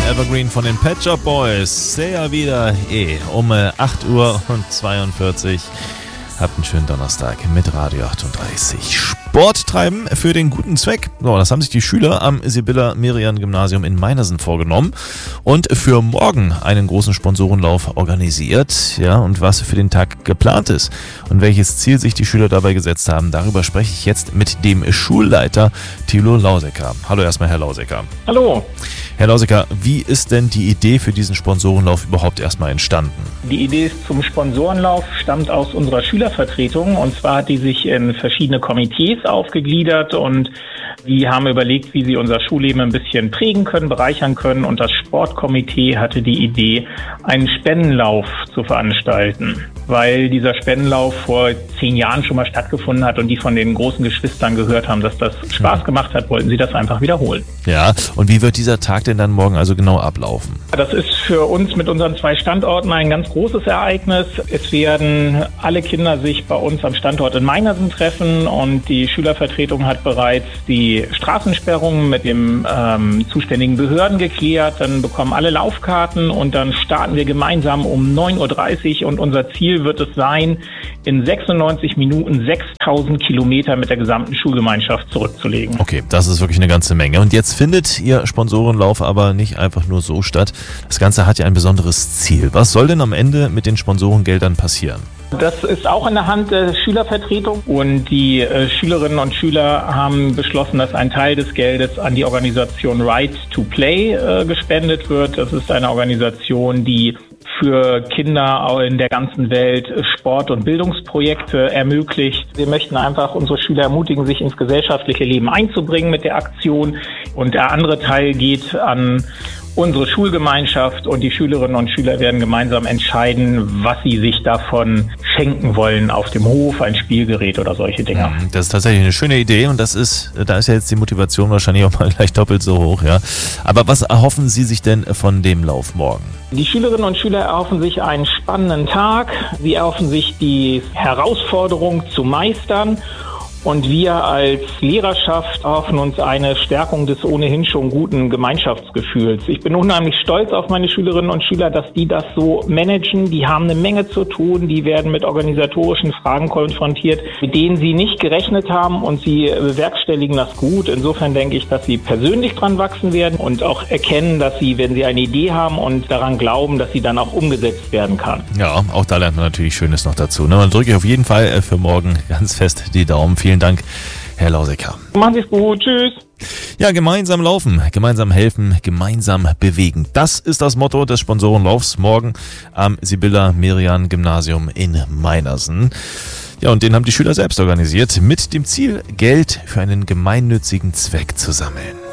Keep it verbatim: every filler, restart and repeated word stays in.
Evergreen von den Pet Shop Boys. Sehr wieder eh um acht Uhr zweiundvierzig. Habt einen schönen Donnerstag mit Radio achtunddreißig. Sport treiben für den guten Zweck. So, das haben sich die Schüler am Sibylla-Merian-Gymnasium in Meinersen vorgenommen und für morgen einen großen Sponsorenlauf organisiert. Ja, und was für den Tag geplant ist und welches Ziel sich die Schüler dabei gesetzt haben, darüber spreche ich jetzt mit dem Schulleiter Thilo Lausecker. Hallo erstmal, Herr Lausecker. Hallo. Herr Lausecker, wie ist denn die Idee für diesen Sponsorenlauf überhaupt erstmal entstanden? Die Idee zum Sponsorenlauf stammt aus unserer Schülervertretung, und zwar hat die sich in verschiedene Komitees aufgegliedert und die haben überlegt, wie sie unser Schulleben ein bisschen prägen können, bereichern können, und das Sportkomitee hatte die Idee, einen Spendenlauf zu veranstalten, weil dieser Spendenlauf vor zehn Jahren schon mal stattgefunden hat und die von den großen Geschwistern gehört haben, dass das Spaß gemacht hat, wollten sie das einfach wiederholen. Ja, und wie wird dieser Tag denn dann morgen also genau ablaufen? Das ist für uns mit unseren zwei Standorten ein ganz großes Ereignis. Es werden alle Kinder sich bei uns am Standort in Meinersen treffen und die Schülervertretung hat bereits die Straßensperrungen mit den ähm, zuständigen Behörden geklärt. Dann bekommen alle Laufkarten und dann starten wir gemeinsam um neun Uhr dreißig und unser Ziel wird es sein, in sechsundneunzig Minuten sechstausend Kilometer mit der gesamten Schulgemeinschaft zurückzulegen. Okay, das ist wirklich eine ganze Menge. Und jetzt findet Ihr Sponsorenlauf aber nicht einfach nur so statt. Das Ganze hat ja ein besonderes Ziel. Was soll denn am Ende mit den Sponsorengeldern passieren? Das ist auch in der Hand der Schülervertretung und die äh, Schülerinnen und Schüler haben beschlossen, dass ein Teil des Geldes an die Organisation Right to Play äh, gespendet wird. Das ist eine Organisation, die für Kinder in der ganzen Welt Sport- und Bildungsprojekte ermöglicht. Wir möchten einfach unsere Schüler ermutigen, sich ins gesellschaftliche Leben einzubringen mit der Aktion. Und der andere Teil geht an unsere Schulgemeinschaft und die Schülerinnen und Schüler werden gemeinsam entscheiden, was sie sich davon schenken wollen auf dem Hof, ein Spielgerät oder solche Dinge. Das ist tatsächlich eine schöne Idee und das ist, da ist ja jetzt die Motivation wahrscheinlich auch mal gleich doppelt so hoch, ja. Aber was erhoffen Sie sich denn von dem Lauf morgen? Die Schülerinnen und Schüler erhoffen sich einen spannenden Tag. Sie erhoffen sich die Herausforderung zu meistern. Und wir als Lehrerschaft erhoffen uns eine Stärkung des ohnehin schon guten Gemeinschaftsgefühls. Ich bin unheimlich stolz auf meine Schülerinnen und Schüler, dass die das so managen. Die haben eine Menge zu tun, die werden mit organisatorischen Fragen konfrontiert, mit denen sie nicht gerechnet haben, und sie bewerkstelligen das gut. Insofern denke ich, dass sie persönlich dran wachsen werden und auch erkennen, dass sie, wenn sie eine Idee haben und daran glauben, dass sie dann auch umgesetzt werden kann. Ja, auch da lernt man natürlich Schönes noch dazu. Ne? Dann drücke ich auf jeden Fall für morgen ganz fest die Daumen. Vielen Dank, Herr Lausecker. Machen Sie es gut. Tschüss. Ja, gemeinsam laufen, gemeinsam helfen, gemeinsam bewegen. Das ist das Motto des Sponsorenlaufs morgen am Sibylla-Merian-Gymnasium in Meinersen. Ja, und den haben die Schüler selbst organisiert mit dem Ziel, Geld für einen gemeinnützigen Zweck zu sammeln.